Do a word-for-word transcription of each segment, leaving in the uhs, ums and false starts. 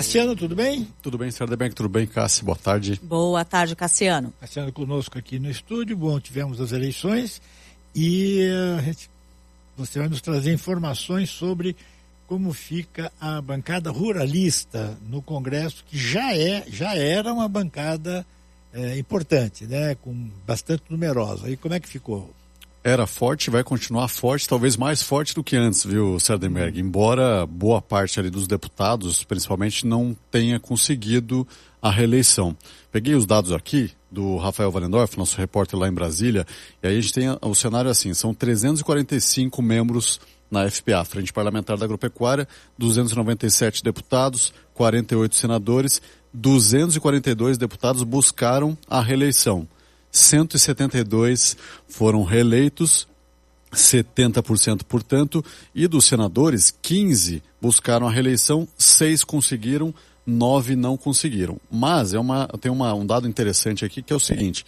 Cassiano, tudo bem? Tudo bem, Sardenberg, tudo bem, Cássio? Boa tarde. Boa tarde, Cassiano. Cassiano conosco aqui no estúdio. Bom, tivemos as eleições e uh, você vai nos trazer informações sobre como fica a bancada ruralista no Congresso, que já é, já era uma bancada é, importante, né? Com bastante numerosa. E como é que ficou? Era forte, vai continuar forte, talvez mais forte do que antes, viu, Sardenberg? Embora boa parte ali dos deputados, principalmente, não tenha conseguido a reeleição. Peguei os dados aqui do Rafael Walendorf, nosso repórter lá em Brasília, e aí a gente tem o cenário assim, são trezentos e quarenta e cinco membros na F P A, Frente Parlamentar da Agropecuária, duzentos e noventa e sete deputados, quarenta e oito senadores, duzentos e quarenta e dois deputados buscaram a reeleição. cento e setenta e dois foram reeleitos, setenta por cento, portanto, e dos senadores, quinze buscaram a reeleição, seis conseguiram, nove não conseguiram. Mas é uma, tem uma, um dado interessante aqui que é o seguinte,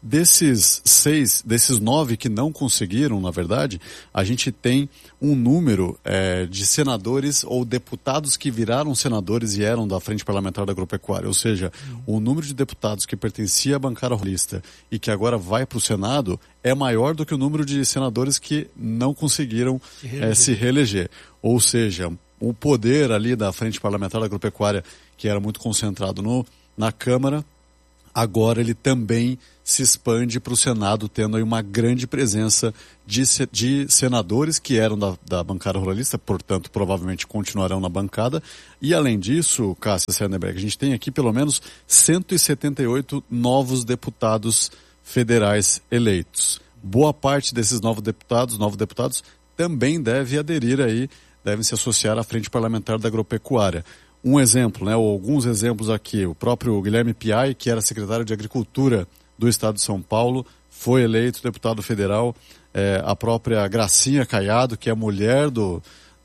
desses seis, desses nove que não conseguiram, na verdade, a gente tem um número é, de senadores ou deputados que viraram senadores e eram da Frente Parlamentar da Agropecuária. Ou seja, uhum. o número de deputados que pertencia à bancada ruralista e que agora vai para o Senado é maior do que o número de senadores que não conseguiram se reeleger. É, se reeleger. Ou seja, o poder ali da Frente Parlamentar da Agropecuária, que era muito concentrado no, na Câmara, agora ele também se expande para o Senado, tendo aí uma grande presença de, de senadores que eram da, da bancada ruralista, portanto, provavelmente continuarão na bancada. E, além disso, Cássio Sardenberg, a gente tem aqui pelo menos cento e setenta e oito novos deputados federais eleitos. Boa parte desses novos deputados, novos deputados também deve aderir aí, devem se associar à Frente Parlamentar da Agropecuária. Um exemplo, né, ou alguns exemplos aqui, o próprio Guilherme Piai, que era secretário de Agricultura do Estado de São Paulo, foi eleito deputado federal, é, a própria Gracinha Caiado, que é a mulher do,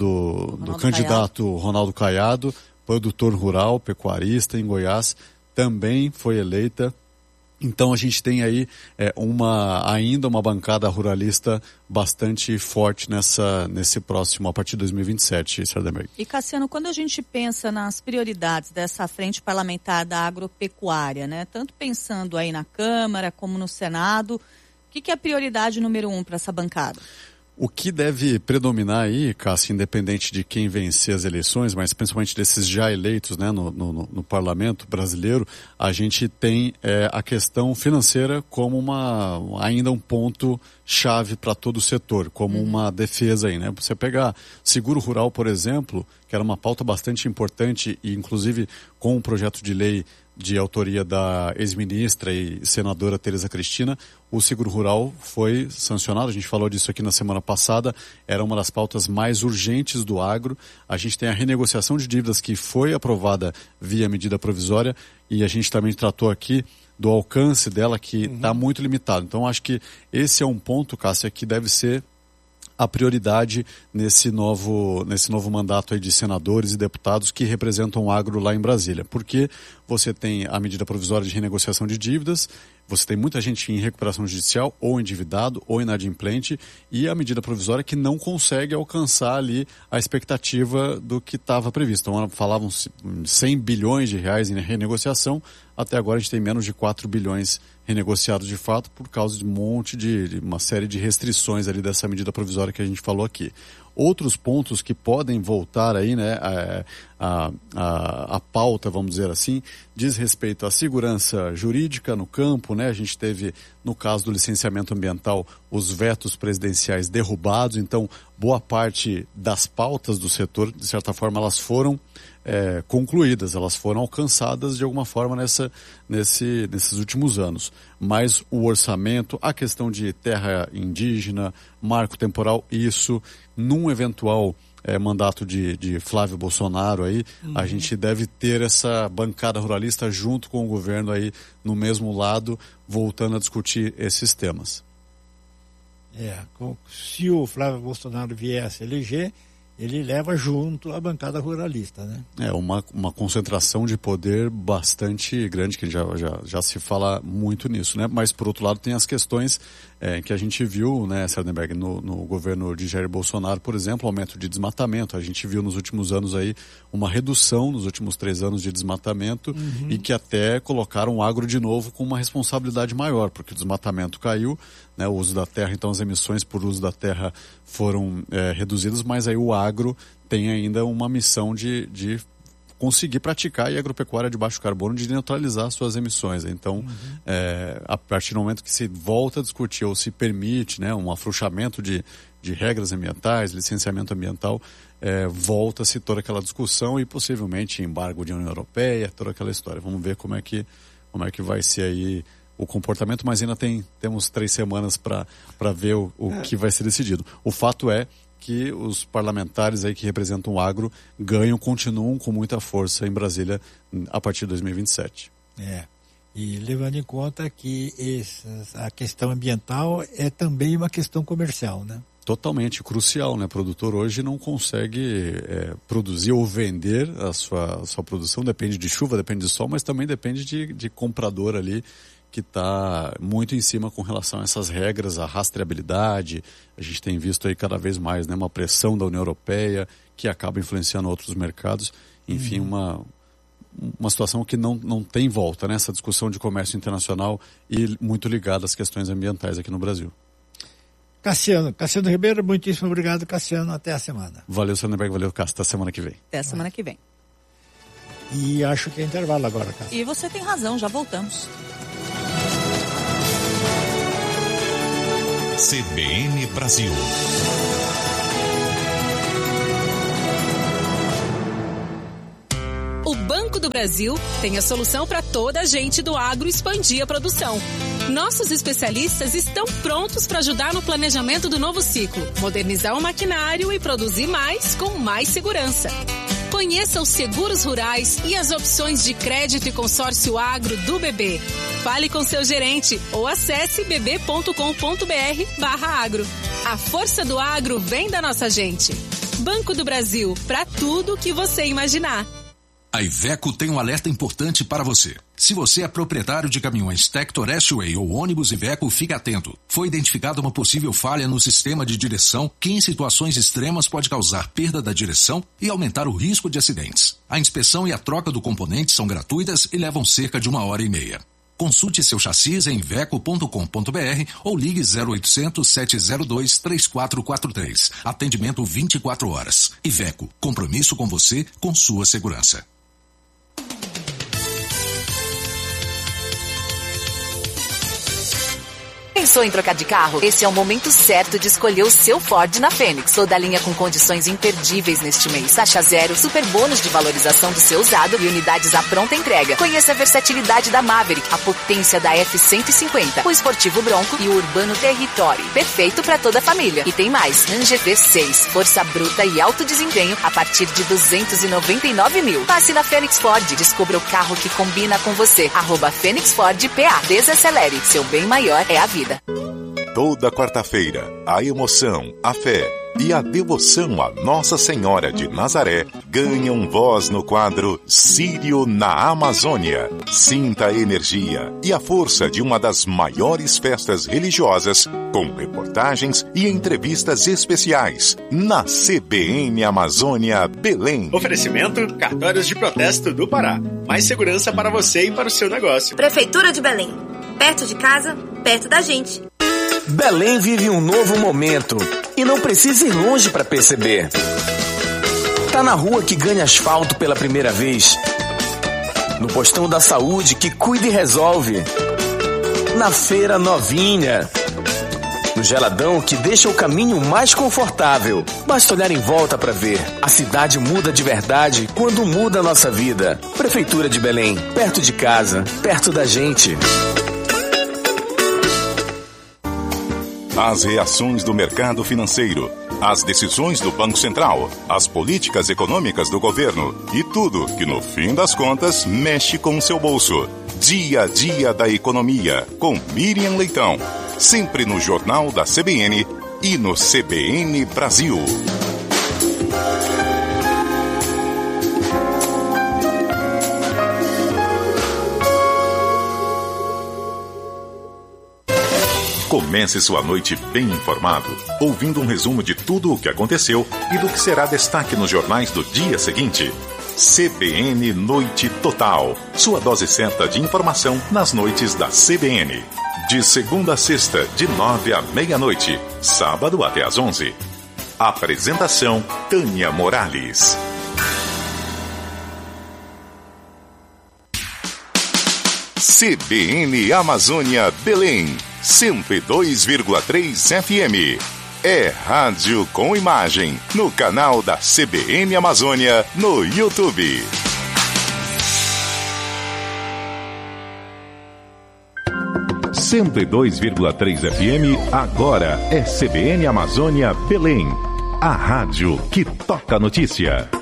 do, do candidato Caiado. Ronaldo Caiado, produtor rural, pecuarista em Goiás, também foi eleita. Então a gente tem aí é, uma, ainda uma bancada ruralista bastante forte nessa, nesse próximo, a partir de dois mil e vinte e sete, Sardenberg. E Cassiano, quando a gente pensa nas prioridades dessa frente parlamentar da agropecuária, né, tanto pensando aí na Câmara como no Senado, o que, que é a prioridade número um para essa bancada? O que deve predominar aí, Cássio, independente de quem vencer as eleições, mas principalmente desses já eleitos, né, no, no, no parlamento brasileiro, a gente tem é, a questão financeira como uma, ainda um ponto chave para todo o setor, como uhum. uma defesa aí, né? Você pegar seguro rural, por exemplo, que era uma pauta bastante importante e inclusive com um projeto de lei de autoria da ex-ministra e senadora Tereza Cristina, o seguro rural foi sancionado, a gente falou disso aqui na semana passada, era uma das pautas mais urgentes do agro. A gente tem a renegociação de dívidas que foi aprovada via medida provisória e a gente também tratou aqui do alcance dela que está uhum. muito limitado. Então acho que esse é um ponto, Cássio, que deve ser a prioridade nesse novo, nesse novo mandato aí de senadores e deputados que representam o agro lá em Brasília. Porque você tem a medida provisória de renegociação de dívidas, você tem muita gente em recuperação judicial, ou endividado, ou inadimplente, e a medida provisória que não consegue alcançar ali a expectativa do que estava previsto. Então, falavam cem bilhões de reais em renegociação, até agora a gente tem menos de quatro bilhões renegociados de fato, por causa de um monte de, de uma série de restrições ali dessa medida provisória que a gente falou aqui. Outros pontos que podem voltar aí, né, a, a, a, a pauta, vamos dizer assim, diz respeito à segurança jurídica no campo, né? A gente teve, no caso do licenciamento ambiental, os vetos presidenciais derrubados, então boa parte das pautas do setor, de certa forma, elas foram é, concluídas, elas foram alcançadas de alguma forma nessa, nesse, nesses últimos anos. Mas o orçamento, a questão de terra indígena, marco temporal, isso, num eventual é, mandato de, de Flávio Bolsonaro aí, uhum. a gente deve ter essa bancada ruralista junto com o governo aí no mesmo lado, voltando a discutir esses temas. É, se o Flávio Bolsonaro viesse eleger, ele leva junto a bancada ruralista, né? É, uma, uma concentração de poder bastante grande, que já, já, já se fala muito nisso, né? Mas, por outro lado, tem as questões é, que a gente viu, né, Sardenberg, no, no governo de Jair Bolsonaro, por exemplo, aumento de desmatamento. A gente viu nos últimos anos aí uma redução nos últimos três anos de desmatamento uhum. e que até colocaram o agro de novo com uma responsabilidade maior, porque o desmatamento caiu, né, o uso da terra, então as emissões por uso da terra foram é, reduzidas, mas aí o agro tem ainda uma missão de, de conseguir praticar a agropecuária de baixo carbono, de neutralizar suas emissões. Então, uhum. é, a partir do momento que se volta a discutir ou se permite, né, um afrouxamento de, de regras ambientais, licenciamento ambiental, é, volta-se toda aquela discussão e possivelmente embargo de União Europeia, toda aquela história. Vamos ver como é que, como é que vai ser aí o comportamento, mas ainda tem, temos três semanas para ver o, o é. que vai ser decidido. O fato é que os parlamentares aí que representam o agro ganham, continuam com muita força em Brasília a partir de dois mil e vinte e sete. É, e levando em conta que essas, a questão ambiental é também uma questão comercial, né? Totalmente crucial, né? O produtor hoje não consegue é, produzir ou vender a sua, a sua produção, depende de chuva, depende de sol, mas também depende de, de comprador ali, que está muito em cima com relação a essas regras, a rastreabilidade. A gente tem visto aí cada vez mais, né, uma pressão da União Europeia que acaba influenciando outros mercados. Enfim, uhum. uma, uma situação que não, não tem volta, né? Essa discussão de comércio internacional e muito ligada às questões ambientais aqui no Brasil. Cassiano, Cassiano Ribeiro, muitíssimo obrigado, Cassiano. Até a semana. Valeu, Sardenberg, valeu, Cássio. Até a semana que vem. Até a semana que vem. E acho que é intervalo agora, Cássio. E você tem razão, já voltamos. C B N Brasil. O Banco do Brasil tem a solução para toda a gente do agro expandir a produção. Nossos especialistas estão prontos para ajudar no planejamento do novo ciclo, modernizar o maquinário e produzir mais com mais segurança. Conheça os seguros rurais e as opções de crédito e consórcio agro do B B. Fale com seu gerente ou acesse b b ponto com ponto b r barra agro. A força do agro vem da nossa gente. Banco do Brasil, para tudo que você imaginar. A Iveco tem um alerta importante para você. Se você é proprietário de caminhões Tector S-Way ou ônibus Iveco, fique atento. Foi identificada uma possível falha no sistema de direção que em situações extremas pode causar perda da direção e aumentar o risco de acidentes. A inspeção e a troca do componente são gratuitas e levam cerca de uma hora e meia. Consulte seu chassi em iveco ponto com ponto b r ou ligue zero oitocentos, sete zero dois, três quatro quatro três. Atendimento vinte e quatro horas. Iveco, compromisso com você, com sua segurança. Pensou em trocar de carro? Esse é o momento certo de escolher o seu Ford na Fênix. Toda a linha com condições imperdíveis neste mês. Taxa zero, super bônus de valorização do seu usado e unidades à pronta entrega. Conheça a versatilidade da Maverick, a potência da F cento e cinquenta, o esportivo Bronco e o urbano Territory. Perfeito para toda a família. E tem mais. Ranger V seis, força bruta e alto desempenho a partir de duzentos e noventa e nove mil. Passe na Fênix Ford. Descubra o carro que combina com você. Arroba Fênix Ford P A. Desacelere. Seu bem maior é a vida. Toda quarta-feira, a emoção, a fé e a devoção a Nossa Senhora de Nazaré ganham voz no quadro Sírio na Amazônia. Sinta a energia e a força de uma das maiores festas religiosas, com reportagens e entrevistas especiais, na C B N Amazônia Belém. Oferecimento: cartórios de protesto do Pará. Mais segurança para você e para o seu negócio. Prefeitura de Belém. Perto de casa, perto da gente. Belém vive um novo momento e não precisa ir longe para perceber. Tá na rua que ganha asfalto pela primeira vez, no postão da saúde que cuida e resolve, na feira novinha, no geladão que deixa o caminho mais confortável. Basta olhar em volta para ver. A cidade muda de verdade quando muda a nossa vida. Prefeitura de Belém, perto de casa, perto da gente. As reações do mercado financeiro, as decisões do Banco Central, as políticas econômicas do governo e tudo que, no fim das contas, mexe com o seu bolso. Dia a Dia da Economia, com Miriam Leitão. Sempre no Jornal da C B N e no C B N Brasil. Comece sua noite bem informado, ouvindo um resumo de tudo o que aconteceu e do que será destaque nos jornais do dia seguinte. C B N Noite Total. Sua dose certa de informação nas noites da C B N. De segunda a sexta, de nove à meia-noite. Sábado até às onze. Apresentação: Tânia Morales. C B N Amazônia Belém, cento e dois vírgula três F M. É rádio com imagem, no canal da C B N Amazônia, no YouTube. cento e dois vírgula três F M, agora é C B N Amazônia Belém. A rádio que toca a notícia.